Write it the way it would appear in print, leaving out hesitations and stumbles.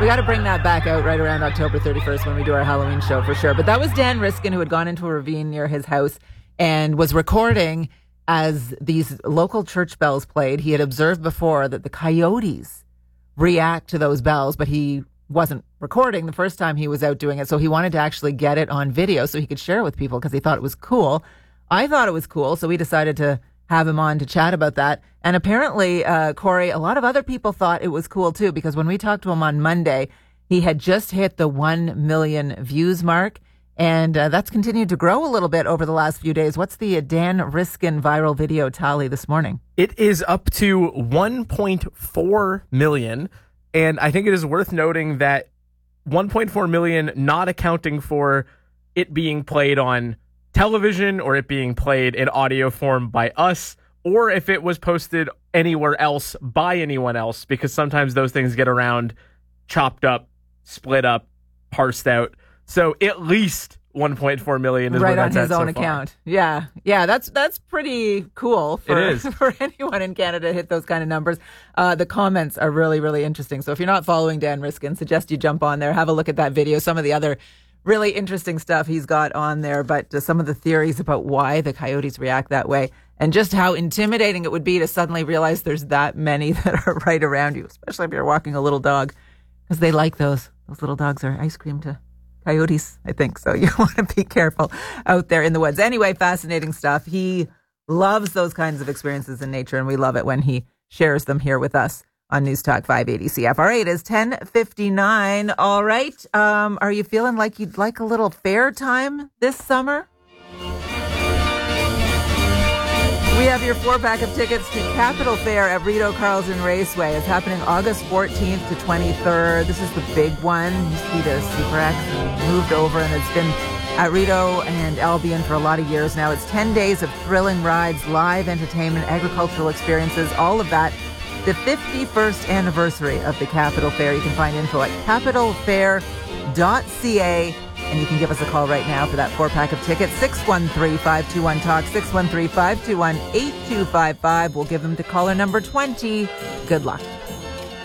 We got to bring that back out right around October 31st when we do our Halloween show for sure. But that was Dan Riskin, who had gone into a ravine near his house and was recording as these local church bells played. He had observed before that the coyotes react to those bells, but he wasn't recording the first time he was out doing it. So he wanted to actually get it on video so he could share it with people because he thought it was cool. I thought it was cool, so we decided to have him on to chat about that. And apparently, Corey, a lot of other people thought it was cool too, because when we talked to him on Monday, he had just hit the 1 million views mark. And that's continued to grow a little bit over the last few days. What's the Dan Riskin viral video tally this morning? It is up to 1.4 million. And I think it is worth noting that 1.4 million, not accounting for it being played on television or it being played in audio form by us, or if it was posted anywhere else by anyone else, because sometimes those things get around, chopped up, split up, parsed out. So at least 1.4 million is right on his own account. Yeah, that's pretty cool for anyone in Canada to hit those kind of numbers. The comments are really, really interesting. So if you're not following Dan Riskin, suggest you jump on there, have a look at that video. Some of the other really interesting stuff he's got on there, but some of the theories about why the coyotes react that way and just how intimidating it would be to suddenly realize there's that many that are right around you, especially if you're walking a little dog, because they like those. Those little dogs are ice cream to coyotes, I think. So you want to be careful out there in the woods. Anyway, fascinating stuff. He loves those kinds of experiences in nature, and we love it when he shares them here with us on News Talk 580 CFR. It is 10:59. All right. Are you feeling like you'd like a little fair time this summer? We have your 4-pack of tickets to Capital Fair at Rideau Carlson Raceway. It's happening August 14th to 23rd. This is the big one. You see the Super X moved over, and it's been at Rideau and Albion for a lot of years now. It's 10 days of thrilling rides, live entertainment, agricultural experiences, all of that. The 51st anniversary of the Capital Fair. You can find info at capitalfair.ca. And you can give us a call right now for that 4-pack of tickets, 613-521-TALK, 613-521-8255. We'll give them to caller number 20. Good luck.